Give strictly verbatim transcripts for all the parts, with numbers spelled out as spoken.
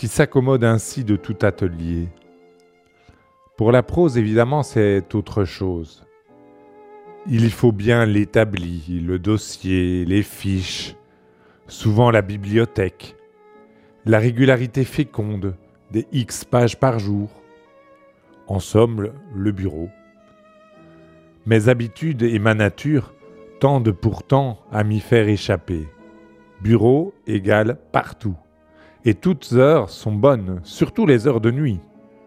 qui s'accommode ainsi de tout atelier. Pour la prose, évidemment, c'est autre chose. Il y faut bien l'établi, le dossier, les fiches, souvent la bibliothèque, la régularité féconde des X pages par jour, en somme, le bureau. Mes habitudes et ma nature tendent pourtant à m'y faire échapper. Bureau égale partout. Et toutes heures sont bonnes, surtout les heures de nuit.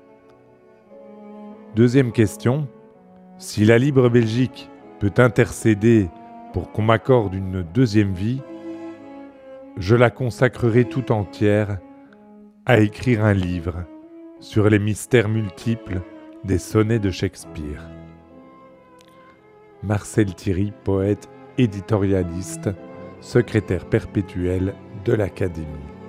Deuxième question, si la Libre Belgique peut intercéder pour qu'on m'accorde une deuxième vie, je la consacrerai tout entière à écrire un livre sur les mystères multiples des sonnets de Shakespeare. Marcel Thierry, poète, éditorialiste, secrétaire perpétuel de l'Académie.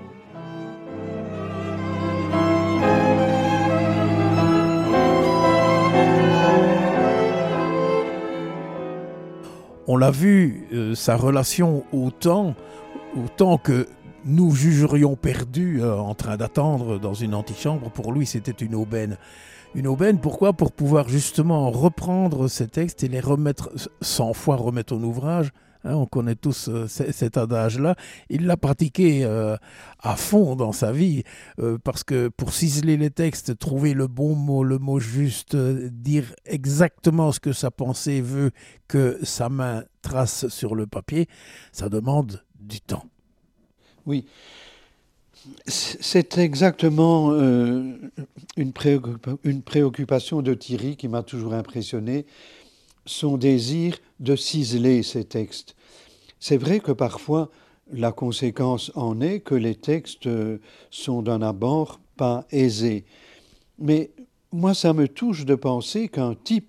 On l'a vu, euh, sa relation au temps, au temps que nous jugerions perdu euh, en train d'attendre dans une antichambre, pour lui c'était une aubaine. Une aubaine, pourquoi ? Pour pouvoir justement reprendre ces textes et les remettre, cent fois remettre en ouvrage. Hein, on connaît tous euh, c- cet adage-là. Il l'a pratiqué euh, à fond dans sa vie, euh, parce que pour ciseler les textes, trouver le bon mot, le mot juste, euh, dire exactement ce que sa pensée veut que sa main trace sur le papier, ça demande du temps. Oui, c'est exactement euh, une, préoccupa- une préoccupation de Thierry qui m'a toujours impressionné, son désir de ciseler ces textes. C'est vrai que parfois, la conséquence en est que les textes euh, sont d'un abord pas aisés. Mais moi, ça me touche de penser qu'un type,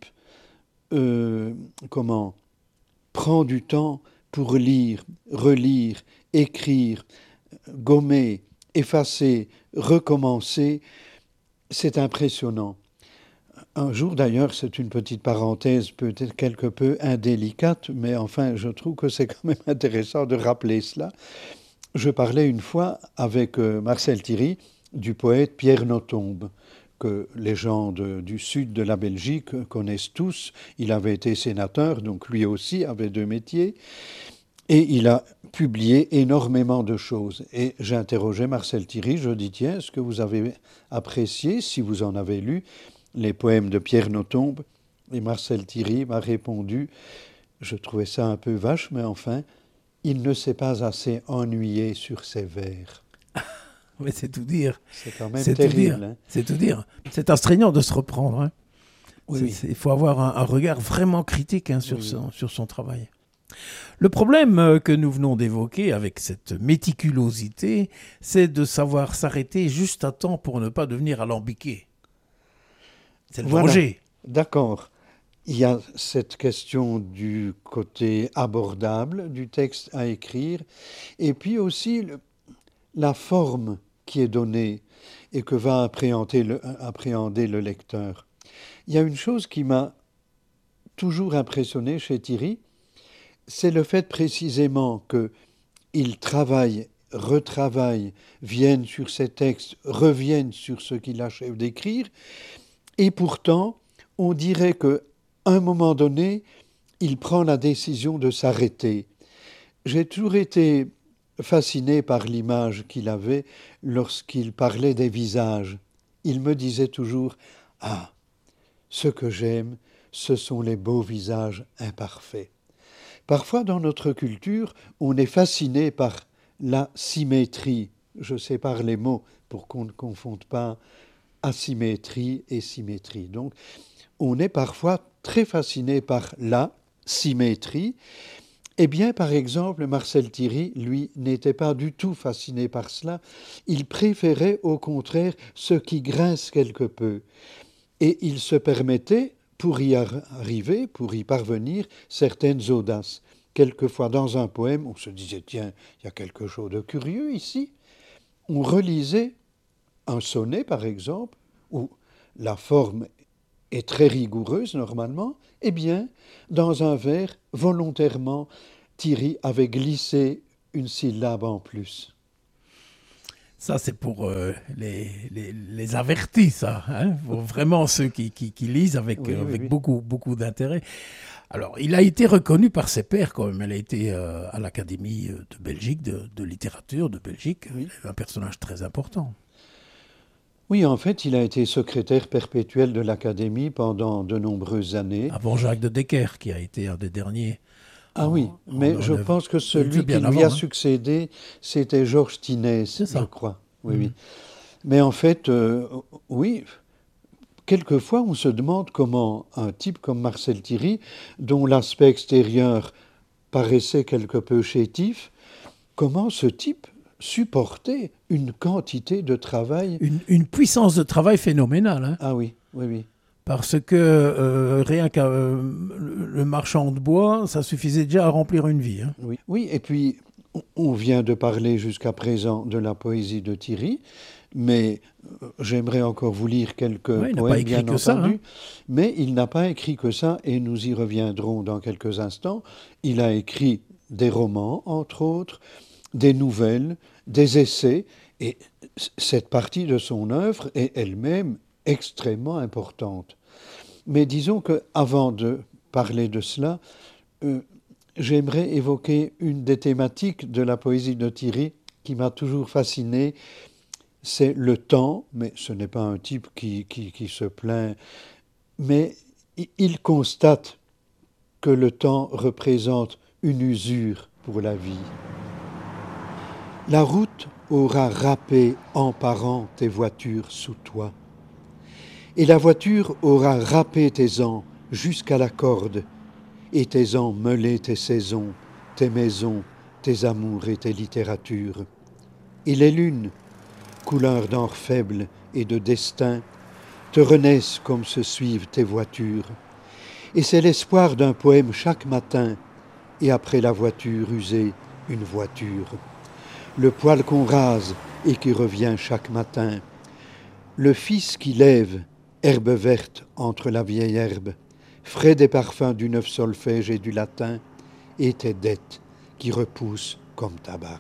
euh, comment, prend du temps pour lire, relire, écrire, gommer, effacer, recommencer, c'est impressionnant. Un jour d'ailleurs, c'est une petite parenthèse peut-être quelque peu indélicate, mais enfin je trouve que c'est quand même intéressant de rappeler cela. Je parlais une fois avec euh, Marcel Thierry du poète Pierre Nothomb, que les gens de- du sud de la Belgique connaissent tous. Il avait été sénateur, donc lui aussi avait deux métiers. Et il a publié énormément de choses. Et j'interrogeais Marcel Thierry, je dis, tiens, est-ce que vous avez apprécié, si vous en avez lu, les poèmes de Pierre Nothomb ? Et Marcel Thierry m'a répondu, je trouvais ça un peu vache, mais enfin, il ne s'est pas assez ennuyé sur ses vers. Mais c'est tout dire. C'est quand même C'est tout dire. terrible. Hein. C'est tout dire. C'est astreignant de se reprendre. Hein. Oui, C'est- oui. c'est- Il faut avoir un, un regard vraiment critique hein, sur, Oui, oui. son, sur son travail. Le problème euh, que nous venons d'évoquer avec cette méticulosité, c'est de savoir s'arrêter juste à temps pour ne pas devenir alambiqué. C'est le Voilà. danger. D'accord. Il y a cette question du côté abordable du texte à écrire, et puis aussi le- la forme qui est donnée et que va appréhender le, appréhender le lecteur. Il y a une chose qui m'a toujours impressionné chez Thierry, c'est le fait précisément qu'il travaille, retravaille, vienne sur ses textes, revienne sur ce qu'il achève d'écrire, et pourtant, on dirait qu'à un moment donné, il prend la décision de s'arrêter. J'ai toujours été fasciné par l'image qu'il avait lorsqu'il parlait des visages. Il me disait toujours « Ah, ce que j'aime, ce sont les beaux visages imparfaits. » Parfois, dans notre culture, on est fasciné par la symétrie. Je sépare les mots pour qu'on ne confonde pas asymétrie et symétrie. Donc, on est parfois très fasciné par la symétrie. Eh bien, par exemple, Marcel Thierry, lui, n'était pas du tout fasciné par cela. Il préférait, au contraire, ce qui grince quelque peu. Et il se permettait, pour y arriver, pour y parvenir, certaines audaces. Quelquefois, dans un poème, on se disait, tiens, il y a quelque chose de curieux ici. On relisait un sonnet, par exemple, où la forme est très rigoureuse normalement, eh bien, dans un vers, volontairement, Thierry avait glissé une syllabe en plus. Ça, c'est pour euh, les, les, les avertis, ça. Hein, pour vraiment ceux qui, qui, qui lisent avec, Oui, euh, oui, avec oui. beaucoup, beaucoup d'intérêt. Alors, il a été reconnu par ses pairs quand même. Elle a été euh, à l'Académie de Belgique, de, de littérature de Belgique. Oui. Un personnage très important. Oui, en fait, il a été secrétaire perpétuel de l'Académie pendant de nombreuses années. Avant Jacques de Decker, qui a été un des derniers. Ah en- oui, en- mais en je œuvre. pense que Il celui était qui bien lui avant, a hein. succédé, c'était Georges Tinès, C'est ça. je crois. Oui, Mhm. oui. Mais en fait, euh, oui, quelquefois on se demande comment un type comme Marcel Thierry, dont l'aspect extérieur paraissait quelque peu chétif, comment ce type supportait une quantité de travail. Une, une puissance de travail phénoménale. Hein. Ah oui, oui, oui. Parce que euh, rien qu'un euh, le marchand de bois, ça suffisait déjà à remplir une vie. Hein. Oui, oui, et puis on- on vient de parler jusqu'à présent de la poésie de Thierry, mais euh, j'aimerais encore vous lire quelques Ouais, il n'a poèmes, pas écrit bien que ça, entendu, hein. mais il n'a pas écrit que ça, et nous y reviendrons dans quelques instants. Il a écrit des romans, entre autres, des nouvelles, des essais, et c- cette partie de son œuvre est elle-même extrêmement importante. Mais disons que avant de parler de cela, euh, j'aimerais évoquer une des thématiques de la poésie de Thierry qui m'a toujours fasciné, c'est le temps, mais ce n'est pas un type qui, qui, qui se plaint, mais i- il constate que le temps représente une usure pour la vie. La route aura râpé en parant tes voitures sous toi, et la voiture aura râpé tes ans jusqu'à la corde, et tes ans meulé tes saisons, tes maisons, tes amours et tes littératures. Et les lunes, couleur d'or faible et de destin, te renaissent comme se suivent tes voitures. Et c'est l'espoir d'un poème chaque matin, et après la voiture usée, une voiture. Le poil qu'on rase et qui revient chaque matin. Le fils qui lève, herbe verte entre la vieille herbe, frais des parfums du neuf solfège et du latin, et tes dettes qui repoussent comme ta barbe.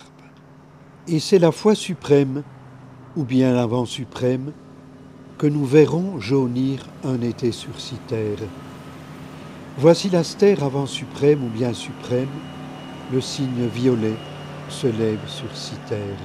Et c'est la foi suprême, ou bien l'avant suprême, que nous verrons jaunir un été sur Cythère. Voici l'astère avant suprême ou bien suprême, le signe violet se lève sur Cythère.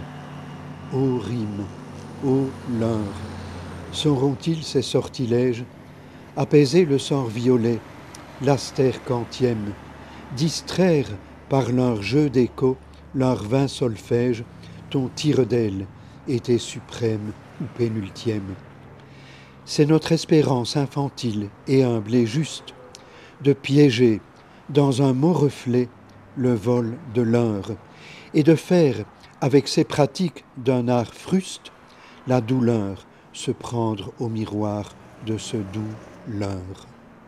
Ô rime, ô leurre, sauront-ils ces sortilèges apaiser le sort violet, l'astère quantième, distraire par leur jeu d'écho, leur vain solfège, ton tire d'aile, été suprême ou pénultième. C'est notre espérance infantile et humble et juste de piéger dans un mot reflet le vol de l'heure et de faire, avec ces pratiques d'un art fruste, la douleur se prendre au miroir de ce doux leurre.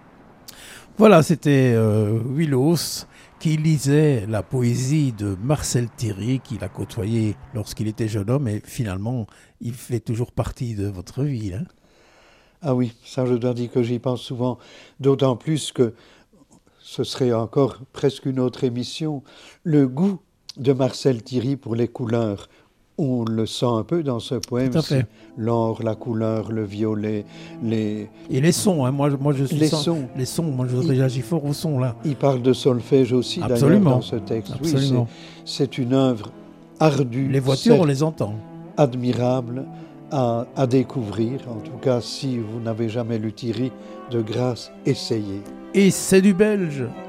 Voilà, c'était euh, Willos qui lisait la poésie de Marcel Thierry, qu'il a côtoyé lorsqu'il était jeune homme, et finalement, il fait toujours partie de votre vie. Hein. Ah oui, ça je dois dire que j'y pense souvent, d'autant plus que ce serait encore presque une autre émission, le goût de Marcel Thierry pour les couleurs. On le sent un peu dans ce poème, Tout à fait. l'or, la couleur, le violet, les, Et les sons, hein, moi, moi je suis les sans- sons. les sons, moi je Il- réagis fort aux sons là. Il parle de solfège aussi d'ailleurs Absolument. dans ce texte. Oui, Absolument. c'est, c'est une œuvre ardue, Les voitures, on certes, les entend. admirable à, à découvrir. En tout cas, si vous n'avez jamais lu Thierry, de grâce, essayez. Et c'est du belge.